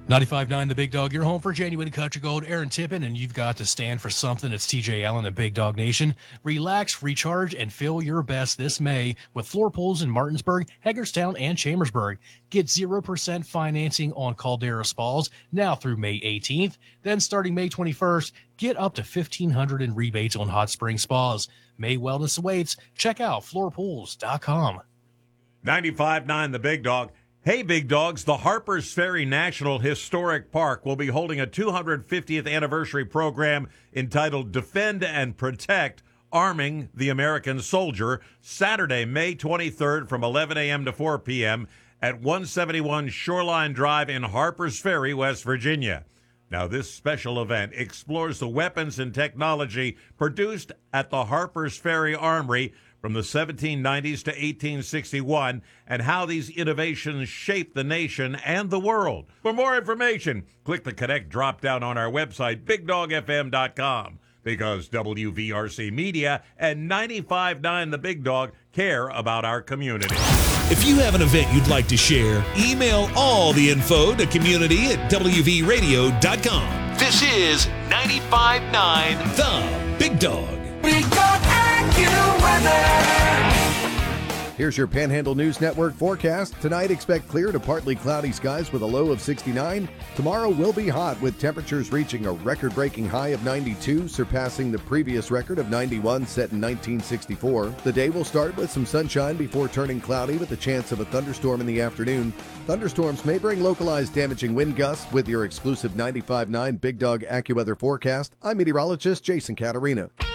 95.9 The Big Dog, your home for genuine country gold. Aaron Tippin, and you've got to stand for something. It's TJ Allen at Big Dog Nation. Relax, recharge, and feel your best this May with floor pools in Martinsburg, Hagerstown, and Chambersburg. Get 0% financing on Caldera Spas now through May 18th. Then starting May 21st, get up to $1,500 in rebates on hot spring spas. May wellness awaits. Check out floorpools.com. 95.9 The Big Dog. Hey, Big Dogs, the Harpers Ferry National Historic Park will be holding a 250th anniversary program entitled Defend and Protect, Arming the American Soldier, Saturday, May 23rd from 11 a.m. to 4 p.m. at 171 Shoreline Drive in Harpers Ferry, West Virginia. Now, this special event explores the weapons and technology produced at the Harpers Ferry Armory from the 1790s to 1861 and how these innovations shape the nation and the world. For more information, click the Connect drop-down on our website, BigDogFM.com, because WVRC Media and 95.9 The Big Dog care about our community. If you have an event you'd like to share, email all the info to community@WVRadio.com. This is 95.9 The Big Dog. Big Dog AccuWeather. Here's your Panhandle News Network forecast. Tonight, expect clear to partly cloudy skies with a low of 69. Tomorrow will be hot with temperatures reaching a record-breaking high of 92, surpassing the previous record of 91 set in 1964. The day will start with some sunshine before turning cloudy with a chance of a thunderstorm in the afternoon. Thunderstorms may bring localized damaging wind gusts. With your exclusive 95.9 Big Dog AccuWeather forecast, I'm meteorologist Jason Catarina.